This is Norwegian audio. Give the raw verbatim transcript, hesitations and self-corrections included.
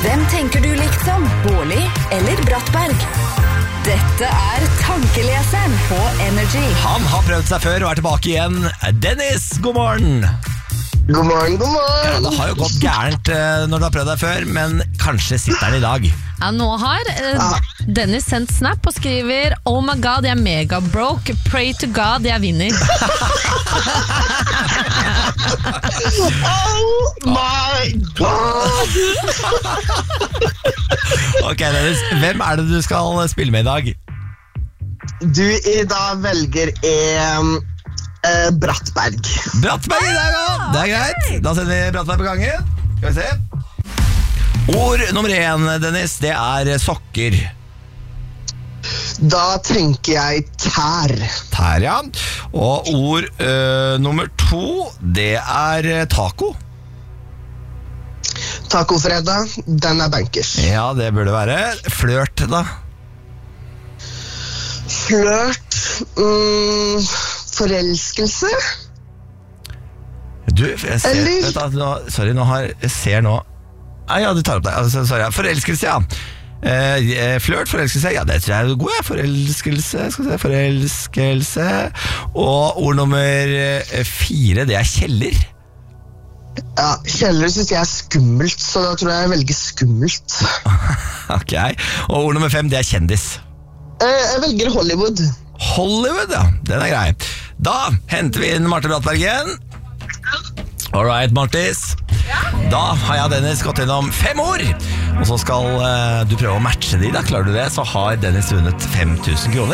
Hvem tenker du liksom? Bårli eller Brattberg? Dette er Tankeleseren på Energy. Han har prøvd seg før og er tilbake igjen. Dennis, god morgen. God morgen, god morgen. Ja, det har jo gått gærent eh, når du har prøvd deg før, men kanskje sitter han i dag. Ja, nå har eh, Dennis sendt snap og skriver Oh my god, jeg er mega broke. Pray to God, jeg vinner. Oh my god. Ok, Dennis, hvem er det du skal spille med i dag? Du i dag velger en eh, Brattberg. Brattberg i dag også, det er greit. Da sender vi Brattberg på gangen. Skal vi se. Ord nummer én, Dennis, det er sokker. Da tenker jeg tær. Tær, ja. Og ord øh, nummer to, det er taco. Tacofredag, den er bankers. Ja, det burde være. Flørt, da. Flørt, mm, forelskelse. Du, jeg ser, Eller? vet du, nå, sorry, nå har, jeg ser nå ah, ja, du tar opp deg, altså, sorry, ja. Forelskelse, ja. eh, Flørt, forelskelse, ja, det tror jeg er god, ja. Forelskelse, skal vi se, forelskelse. Og ord nummer eh, fire, det er kjeller. Ja, kjeller synes jeg er skummelt, så da tror jeg jeg velger skummelt. Ok, og ord nummer fem, det er kjendis. eh, Jeg velger Hollywood. Hollywood, ja, den er grei. Da henter vi inn Marte Brattberg igjen. Alright, Martis. Da har jeg og Dennis gått gjennom fem ord. Og så skal uh, du prøve å matche de, da klarer du det. Så har Dennis vunnet fem tusen kroner.